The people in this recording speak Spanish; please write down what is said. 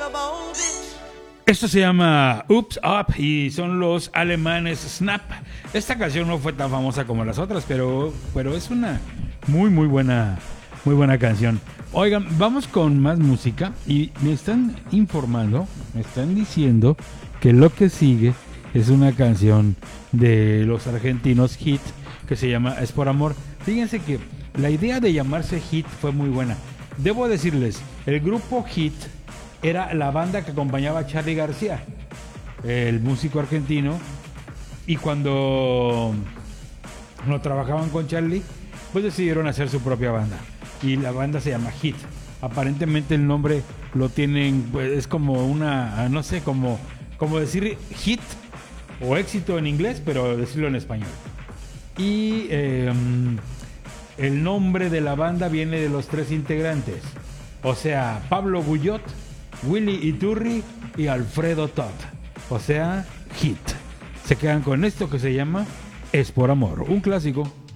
Esto se llama Oops Up y son los alemanes Snap. Esta canción no fue tan famosa como las otras, pero es una muy buena canción. Oigan, vamos con más música y me están informando, me están diciendo que lo que sigue es una canción de los argentinos Hit que se llama Es por Amor. Fíjense que la idea de llamarse Hit fue muy buena. Debo decirles, el grupo Hit era la banda que acompañaba a Charly García, el músico argentino, y cuando no trabajaban con Charly, pues decidieron hacer su propia banda. Y la banda se llama Hit. Aparentemente el nombre lo tienen, pues es como una, no sé, como decir hit o éxito en inglés, pero decirlo en español. Y el nombre de la banda viene de los tres integrantes, o sea, Pablo Guyot, Willy Iturri y Alfredo Todd, o sea, Hit. Se quedan con esto que se llama Es por Amor, un clásico.